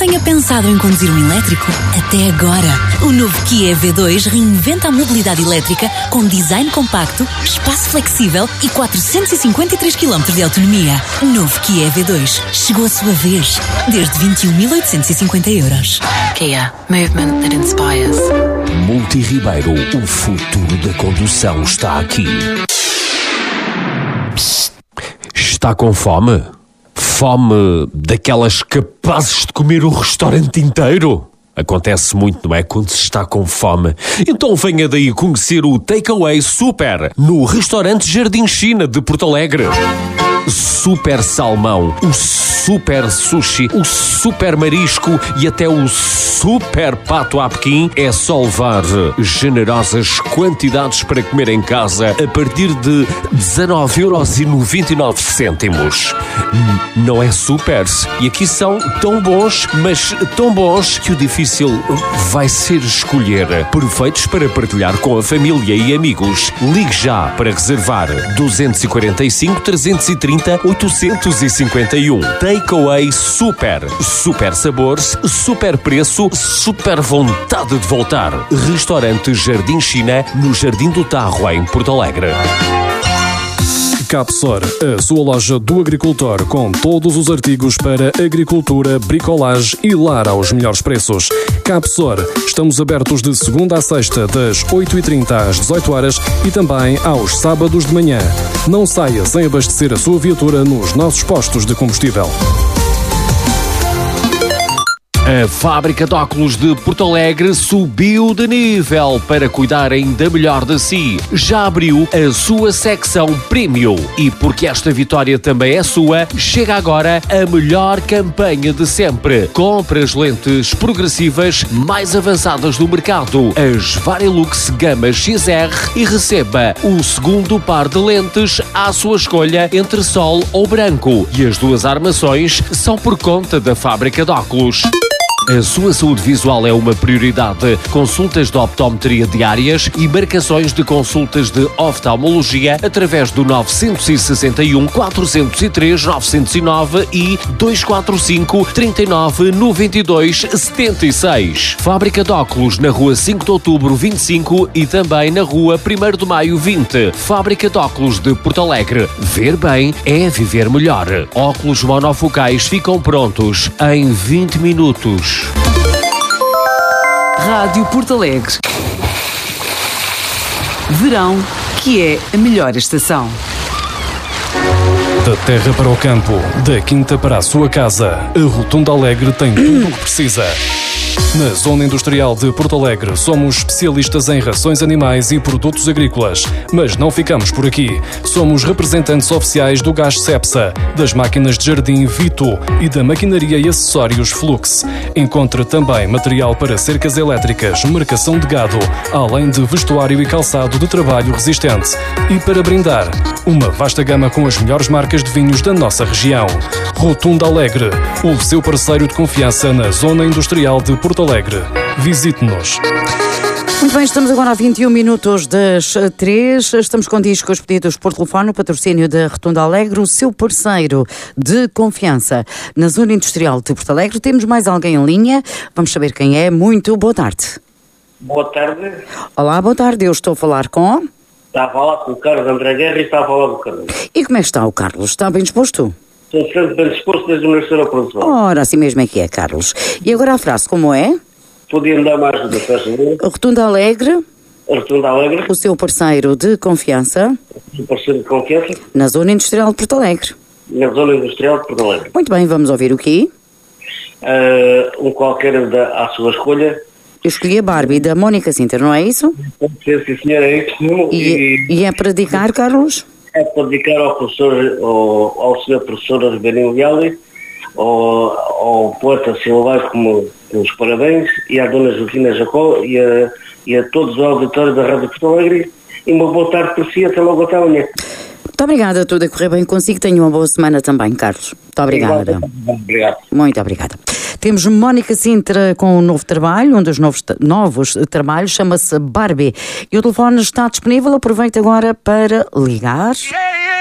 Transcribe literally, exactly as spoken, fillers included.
tenha pensado em conduzir um elétrico? Até agora! O novo Kia E V dois reinventa a mobilidade elétrica com design compacto, espaço flexível e quatrocentos e cinquenta e três quilómetros de autonomia. Novo Kia E V dois. Chegou a sua vez. Desde vinte e um mil oitocentos e cinquenta euros. Kia. Movement that inspires. Multi Ribeiro. O futuro da condução está aqui. Psst. Está com fome? Fome daquelas capazes de comer o restaurante inteiro? Acontece muito, não é? Quando se está com fome. Então venha daí conhecer o Takeaway Super no restaurante Jardim China de Porto Alegre. Super salmão, o super sushi, o super marisco e até o super pato à Pequim. É só levar generosas quantidades para comer em casa a partir de dezanove euros e noventa e nove cêntimos. Não é super? E aqui são tão bons, mas tão bons que o difícil vai ser escolher. Perfeitos para partilhar com a família e amigos. Ligue já para reservar dois quatro cinco, três três zero, oito cinco um. Takeaway Super. Super sabores, super preço, super vontade de voltar. Restaurante Jardim China, no Jardim do Tarro, em Porto Alegre. Capsor, a sua loja do agricultor com todos os artigos para agricultura, bricolagem e lar aos melhores preços. Capsor, estamos abertos de segunda a sexta, das oito e trinta às dezoito horas e também aos sábados de manhã. Não saia sem abastecer a sua viatura nos nossos postos de combustível. A fábrica de óculos de Porto Alegre subiu de nível para cuidar ainda melhor de si. Já abriu a sua secção Premium. E porque esta vitória também é sua, chega agora a melhor campanha de sempre. Compre as lentes progressivas mais avançadas do mercado, as Varilux Gama X R, e receba o segundo par de lentes à sua escolha entre sol ou branco. E as duas armações são por conta da fábrica de óculos. A sua saúde visual é uma prioridade. Consultas de optometria diárias e marcações de consultas de oftalmologia através do nove seis um, quatro zero três, nove zero nove e dois quatro cinco, três nove nove dois, sete seis. Fábrica de óculos na rua cinco de outubro vinte e cinco e também na rua primeiro de maio vinte. Fábrica de óculos de Porto Alegre. Ver bem é viver melhor. Óculos monofocais ficam prontos em vinte minutos. Rádio Porto Alegre. Verão, que é a melhor estação. Da terra para o campo, da quinta para a sua casa, a Rotunda Alegre tem tudo o que precisa. Na Zona Industrial de Porto Alegre, somos especialistas em rações animais e produtos agrícolas. Mas não ficamos por aqui. Somos representantes oficiais do gás Cepsa, das máquinas de jardim Vito e da maquinaria e acessórios Flux. Encontre também material para cercas elétricas, marcação de gado, além de vestuário e calçado de trabalho resistente. E para brindar, uma vasta gama com as melhores marcas de vinhos da nossa região. Rotunda Alegre, o seu parceiro de confiança na Zona Industrial de Porto Alegre. Visite-nos. Muito bem, estamos agora a vinte e um minutos das três. Estamos contigo com os pedidos por telefone, o patrocínio da Rotunda Alegre, o seu parceiro de confiança na Zona Industrial de Porto Alegre. Temos mais alguém em linha. Vamos saber quem é. Muito boa tarde. Boa tarde. Olá, boa tarde. Eu estou a falar com... Está a falar com o Carlos André Guerra e está a falar com o Carlos. E como é que está o Carlos? Está bem disposto? Estou sempre bem disposto desde o Ministério da Produção. Ora, assim mesmo é que é, Carlos. E agora a frase, como é? Podia-me dar mais ajuda, faz favor? Rotunda Alegre. Rotunda Alegre. O seu parceiro de confiança. O parceiro de confiança. Na Zona Industrial de Porto Alegre. Na Zona Industrial de Porto Alegre. Muito bem, vamos ouvir o quê? Uh, um qualquer da, à sua escolha. Eu escolhi a Barbie da Mónica Sinter, não é isso? Pode ser, sim senhora, é isso. E, e é para dedicar, Carlos? É para dedicar ao professor, ao, ao senhor professor Ribeirão Leal, ao, ao poeta Silvio, como os parabéns, e à dona Josefina Jacó e a, e a todos os auditores da Rádio Porto Alegre. E uma boa tarde para si, até logo, até amanhã. Muito obrigada, tudo a correr bem consigo. Tenha uma boa semana também, Carlos. Muito obrigada. Obrigado. Muito obrigada. Temos Mónica Sintra com um novo trabalho, um dos novos, novos trabalhos, chama-se Barbie. E o telefone está disponível, aproveita agora para ligar.